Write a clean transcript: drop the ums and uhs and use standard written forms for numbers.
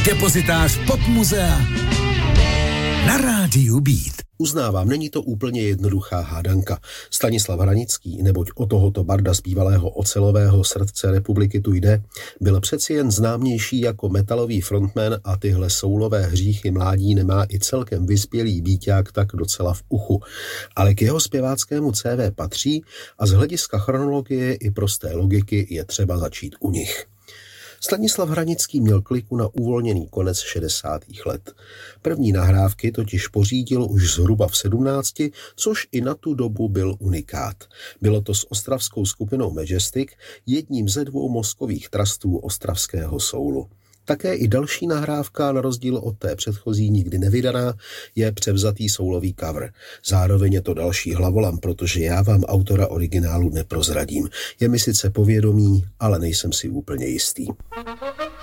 Depozitář Popmuzea na rádiu Beat. Uznávám, není to úplně jednoduchá hádanka. Stanislav Hranický, neboť o tohoto barda z bývalého ocelového srdce republiky tu jde, byl přeci jen známější jako metalový frontman a tyhle soulové hříchy mládí nemá i celkem vyspělý býťák tak docela v uchu. Ale k jeho zpěváckému CV patří a z hlediska chronologie i prosté logiky je třeba začít u nich. Stanislav Hranický měl kliku na uvolněný konec 60. let. První nahrávky totiž pořídil už zhruba v 17, což i na tu dobu byl unikát. Bylo to s ostravskou skupinou Majestic, jedním ze 2 mozkových trastů ostravského soulu. Také i další nahrávka, na rozdíl od té předchozí nikdy nevydaná, je převzatý soulový cover. Zároveň je to další hlavolam, protože já vám autora originálu neprozradím. Je mi sice povědomí, ale nejsem si úplně jistý.